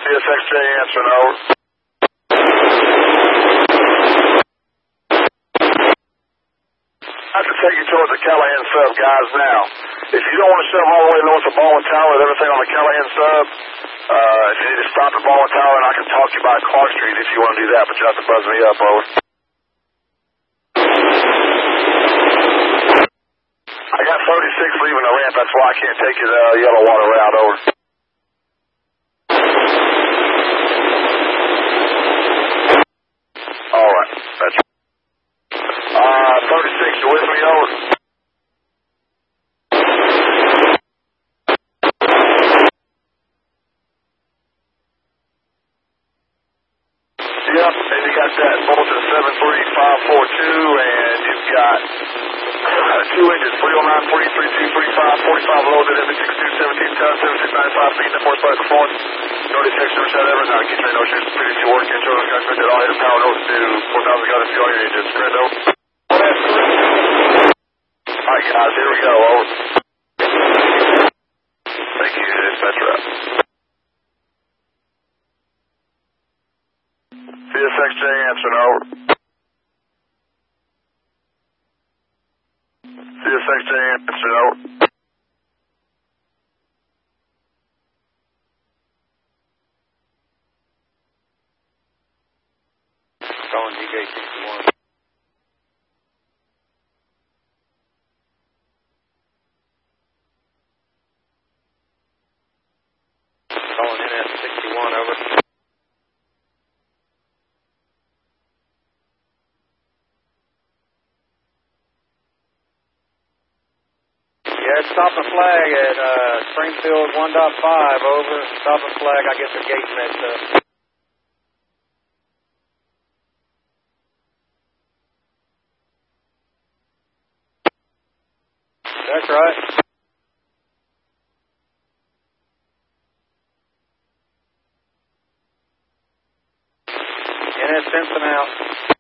CSXJ answering over. I have to take you towards the Callahan sub, guys, now. If you don't want to shove all the way north of Baldwin Tower with everything on the Callahan sub, if you need to stop at Baldwin Tower, and I can talk to you by Clark Street if you want to do that, but you have to buzz me up, over. I got 36 leaving the ramp, that's why I can't take you the Yellow Water route, over. Alright, that's 36, you with me, over? Yep, and you got that Bolton 73542, and you've got 2 engines, 309, 43, 235, 45 loaded, MX62, 17 tons, 7695 feet, and 4 spot performance. No detection, no shot ever, now keep train, no shoes, previously working, internal transmission, did all hit power north to 4,000 gallons fuel, your engines, correct, over. Alright guys, here we go, over. Thank you, dispatch rep. CSXJ answering, over. CSXJ answering, over. Calling DK61. Calling NS61, over. Yeah, stop and flag at Springfield 1.5, over. Stop and flag, I get the gate mixed up. That's right. NS Simpson out.